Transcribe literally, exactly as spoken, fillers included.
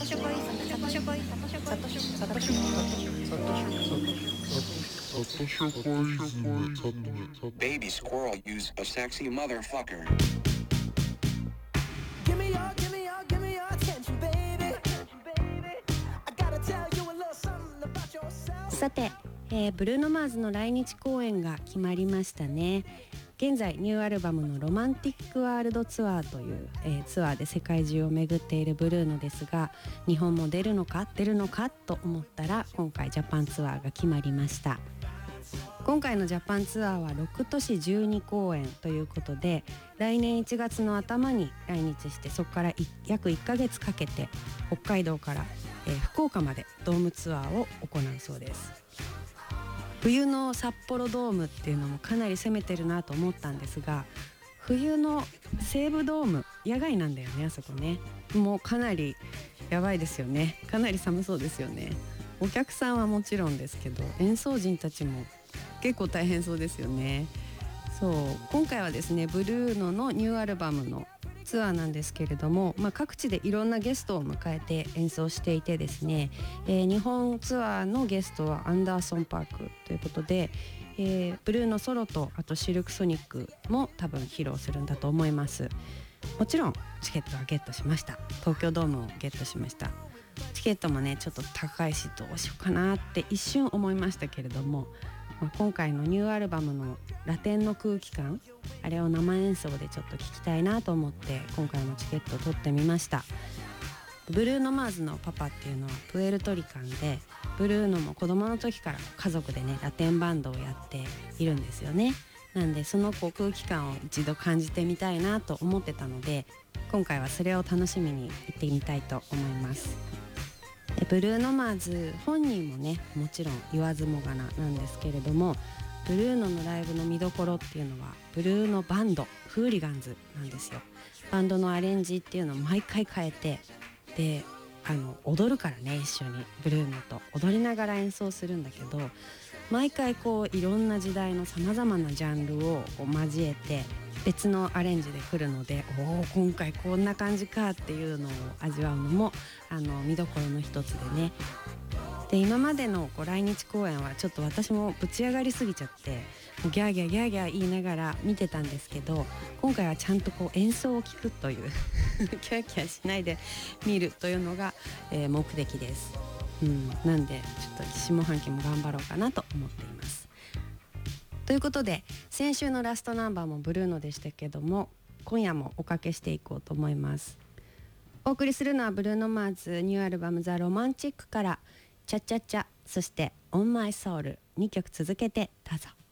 ショコイズムサトショコイズムサトショサトショサトショコイズム Baby squirrel use a sexy motherfucker. Give me your, give me your, give me your attention, baby. I gotta tell you a little something about yourself. さて、えー、ブルーノマーズの来日公演が決まりましたね。現在ニューアルバムのロマンティックワールドツアーという、えー、ツアーで世界中を巡っているブルーノですが、日本も出るのか出るのかと思ったら今回ジャパンツアーが決まりました。今回のジャパンツアーはろく都市じゅうに公演ということで、来年いちがつの頭に来日して、そこから約いっかげつかけて北海道から、えー、福岡までドームツアーを行うそうです。冬の札幌ドームっていうのもかなり攻めてるなと思ったんですが、冬の西武ドーム野外なんだよね、あそこね。もうかなりやばいですよね。かなり寒そうですよね。お客さんはもちろんですけど、演奏陣たちも結構大変そうですよね。そう、今回はですね、ブルーノのニューアルバムのツアーなんですけれども、まあ、各地でいろんなゲストを迎えて演奏していてですね、えー、日本ツアーのゲストはアンダーソン・パークということで、えー、ブルーのソロとあとシルクソニックも多分披露するんだと思います。もちろんチケットはゲットしました。東京ドームをゲットしました。チケットもねちょっと高いしどうしようかなって一瞬思いましたけれども、まあ、今回のニューアルバムのラテンの空気感、あれを生演奏でちょっと聞きたいなと思って今回もチケットを取ってみました。ブルーノマーズのパパっていうのはプエルトリカンで、ブルーノも子供の時から家族でねラテンバンドをやっているんですよね。なんでそのこう空気感を一度感じてみたいなと思ってたので、今回はそれを楽しみに行ってみたいと思います。でブルーノマーズ本人もねもちろん言わずもがななんですけれども、ブルーノのライブの見どころっていうのはブルーノバンドフーリガンズなんですよ。バンドのアレンジっていうのを毎回変えて、であの踊るからね、一緒にブルーノと踊りながら演奏するんだけど、毎回こういろんな時代のさまざまなジャンルをこう交えて別のアレンジで来るので、おー今回こんな感じかっていうのを味わうのもあの見どころの一つでね。で今までのこう来日公演はちょっと私もぶち上がりすぎちゃってギャーギャーギャーギャー言いながら見てたんですけど、今回はちゃんとこう演奏を聞くというキャーキャーしないで見るというのが、えー、目的です、うん、なんでちょっと下半期も頑張ろうかなと思っています。ということで先週のラストナンバーもブルーノでしたけども、今夜もおかけしていこうと思います。お送りするのはブルーノマーズニューアルバムザ・ロマンチックからチャチャチャ、そしてオンマイソウルにきょく続けてどうぞ。